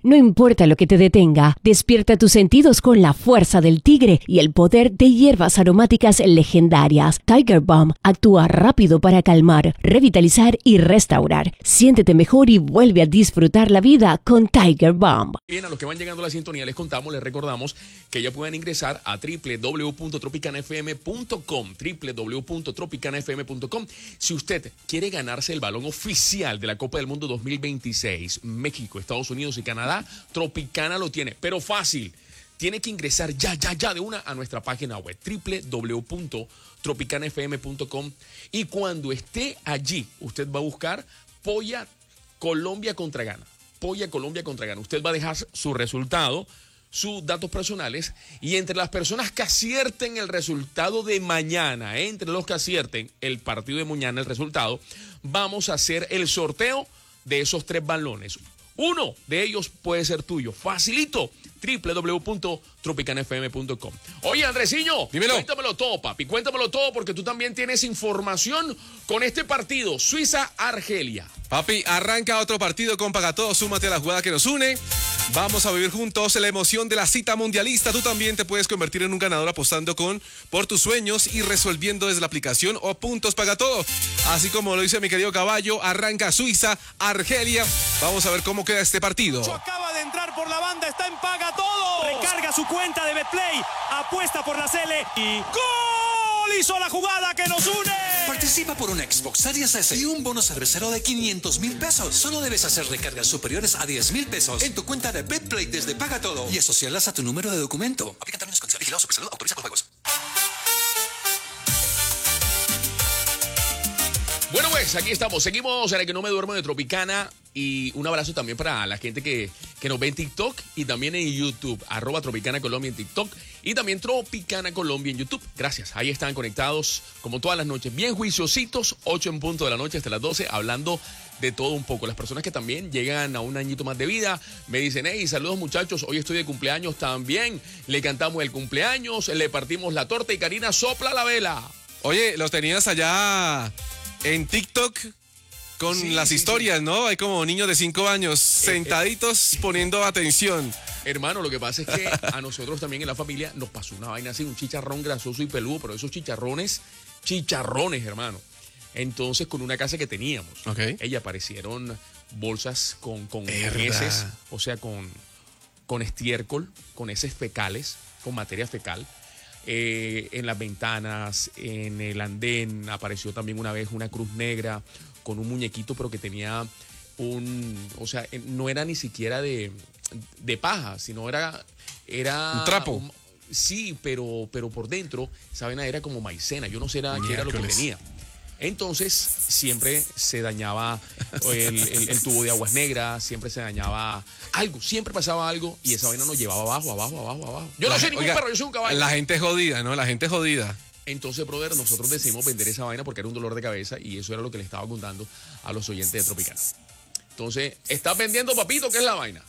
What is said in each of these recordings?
No importa lo que te detenga, despierta tus sentidos con la fuerza del tigre y el poder de hierbas aromáticas legendarias. Tiger Balm actúa rápido para calmar, revitalizar y restaurar. Siéntete mejor y vuelve a disfrutar la vida con Tiger Balm. Bien, a los que van llegando a la sintonía les contamos, les recordamos que ya pueden ingresar a www.tropicanafm.com, www.tropicanafm.com. Si usted quiere ganarse el balón oficial de la Copa del Mundo 2026, México, Estados Unidos y Canadá, Tropicana lo tiene, pero fácil. Tiene que ingresar ya de una a nuestra página web, www.tropicanafm.com, y cuando esté allí, usted va a buscar Polla Colombia contra Ghana. Polla Colombia contra Ghana. Usted va a dejar su resultado, sus datos personales, y entre las personas que acierten el resultado de mañana, entre los que acierten el partido de mañana, el resultado, vamos a hacer el sorteo de esos 3 balones. Uno de ellos puede ser tuyo. Facilito. www.tropicanafm.com. Oye, Andresiño, dímelo. Cuéntamelo todo, papi. Cuéntamelo todo porque tú también tienes información con este partido. Suiza-Argelia. Papi, arranca otro partido con Pagatodo. Súmate a la jugada que nos une. Vamos a vivir juntos la emoción de la cita mundialista. Tú también te puedes convertir en un ganador apostando por tus sueños y resolviendo desde la aplicación o puntos Pagatodo. Así como lo dice mi querido caballo, arranca Suiza-Argelia. Vamos a ver cómo queda este partido. Acaba de entrar por la banda, está en Pagatodo. Recarga su cuenta de Betplay, apuesta por la Sele y ¡gol! Hizo la jugada que nos une. Participa por un Xbox Series S y un bono cervecero de 500,000 pesos. Solo debes hacer recargas superiores a 10,000 pesos en tu cuenta de Betplay desde Pagatodo y asociarlas a tu número de documento. Aplica términos y condiciones. Vigilado Supersalud. Autoriza con juegos. Bueno, pues aquí estamos. Seguimos en el que no me duermo de Tropicana. Y un abrazo también para la gente que nos ve en TikTok y también en YouTube. @Tropicana Colombia en TikTok y también Tropicana Colombia en YouTube. Gracias. Ahí están conectados como todas las noches. Bien juiciositos, 8 en punto de la noche hasta las 12, hablando de todo un poco. Las personas que también llegan a un añito más de vida me dicen, hey, saludos muchachos, hoy estoy de cumpleaños también. Le cantamos el cumpleaños, le partimos la torta y Karina sopla la vela. Oye, los tenías allá en TikTok con las historias, ¿no? Hay como niños de 5 años sentaditos poniendo atención. Hermano, lo que pasa es que a nosotros también en la familia nos pasó una vaina así, un chicharrón grasoso y peludo, pero esos chicharrones, hermano. Entonces, con una casa que teníamos, ella aparecieron bolsas con heces, o sea, con estiércol, con heces fecales, con materia fecal. En las ventanas, en el andén, apareció también una vez una cruz negra con un muñequito, pero que tenía o sea, no era ni siquiera de paja, sino era un trapo. Sí, pero por dentro, esa vaina era como maicena, yo no sé qué era lo que tenía. Entonces, siempre se dañaba el tubo de aguas negras, siempre se dañaba algo, siempre pasaba algo y esa vaina nos llevaba abajo. Yo no soy ningún perro, yo soy un caballo. La gente jodida, ¿no? La gente jodida. Entonces, brother, nosotros decidimos vender esa vaina porque era un dolor de cabeza y eso era lo que le estaba contando a los oyentes de Tropicana. Entonces, ¿estás vendiendo, papito? ¿Qué es la vaina?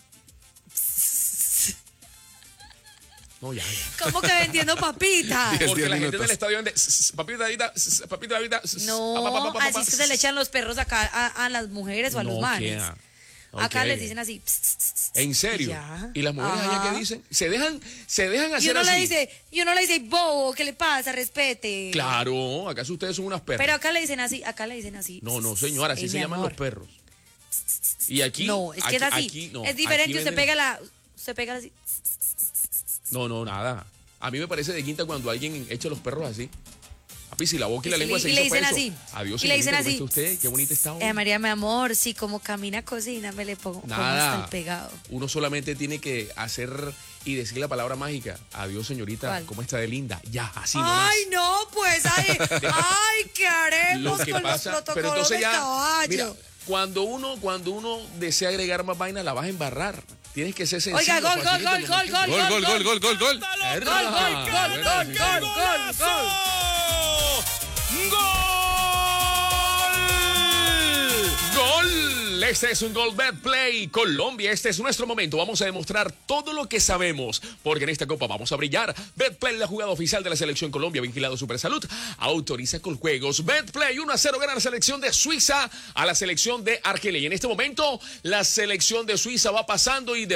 No, ya. ¿Cómo que vendiendo papitas? Porque la gente del estadio vende papita. No, así es que se le echan los perros acá a las mujeres o a los manes. Acá les dicen así. ¿En serio? ¿Y las mujeres allá qué dicen? Se dejan hacer y uno así. Y uno le dice, bobo, ¿qué le pasa? Respete. Claro, acaso ustedes son unas perras. Pero acá le dicen así, No, señora, así se llaman los perros. Y aquí. No, es que es así. Aquí, no, es diferente, usted pega así. No, nada. A mí me parece de quinta cuando alguien echa los perros así. Papi, si la boca y la lengua se hizo dicen peso. así. Adiós, y le dicen señorita, así. ¿cómo está usted? Qué bonita está hoy. María, mi amor, sí, como camina cocina, me le pongo hasta el pegado. Uno solamente tiene que hacer y decir la palabra mágica. Adiós, señorita. ¿Cuál? ¿Cómo está de linda? Ya, así nomás. Ay, no, pues, ay, ¿qué haremos Lo que con pasa, los pero protocolos entonces de caballo? mira, cuando uno desea agregar más vaina, la vas a embarrar. Tienes que ser sencillo. Oiga, gol. Este es un Gol Betplay Colombia. Este es nuestro momento. Vamos a demostrar todo lo que sabemos, porque en esta copa vamos a brillar. Betplay, la jugada oficial de la selección Colombia, vigilado Supersalud, autoriza con juegos. Betplay 1-0 gana la selección de Suiza a la selección de Argelia. Y en este momento la selección de Suiza va pasando y de